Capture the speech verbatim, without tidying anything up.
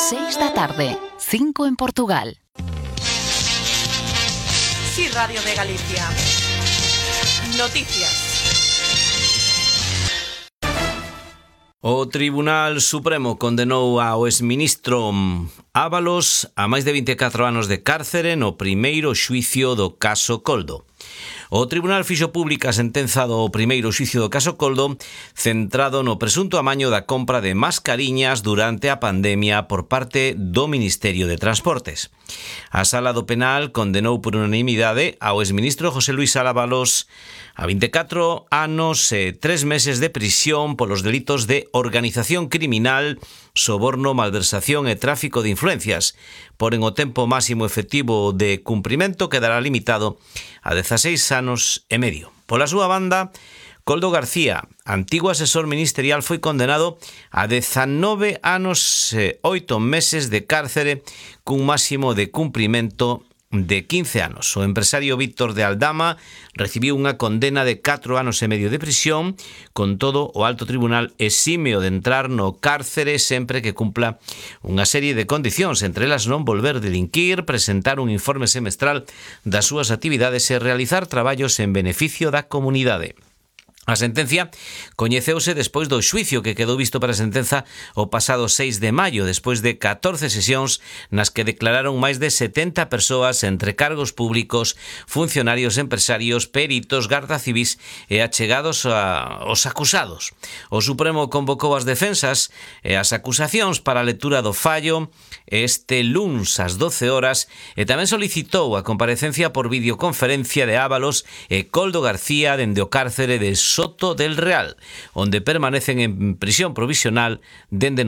seis da tarde, cinco en Portugal. Sí, Radio de Galicia. Noticias. O Tribunal Supremo condenou ao exministro Ábalos a máis de vinte e catro anos de cárcere no primeiro xuicio do caso Coldo. O Tribunal fixo pública a sentenza do primeiro xuicio do caso Coldo, centrado no presunto amaño da compra de mascariñas durante a pandemia por parte do Ministerio de Transportes. A Sala do Penal condenou por unanimidade ao exministro José Luís Ábalos a vinte e catro anos e tres meses de prisión polos delitos de organización criminal, soborno, malversación e tráfico de influencias. Porén, o tempo máximo efectivo de cumprimento quedará limitado a dezaseis anos e medio. Pola súa banda, Coldo García, antigo asesor ministerial, foi condenado a dezanove anos e oito meses de cárcere cun máximo de cumprimento de quince anos. O empresario Víctor de Aldama recibiu unha condena de catro anos e medio de prisión. Con todo, o alto tribunal exímeo de entrar no cárcere sempre que cumpla unha serie de condicións, entre elas non volver delinquir, presentar un informe semestral das súas actividades e realizar traballos en beneficio da comunidade. A sentencia coñeceuse despois do xuicio que quedou visto para a sentenza o pasado seis de maio, despois de catorce sesións nas que declararon máis de setenta persoas entre cargos públicos, funcionarios, empresarios, peritos, garda civís e achegados a, aos acusados. O Supremo convocou as defensas e as acusacións para a lectura do fallo este luns ás doce horas e tamén solicitou a comparecencia por videoconferencia de Ábalos e Coldo García dende o cárcere de Soto del Real, onde permanecen en prisión provisional dende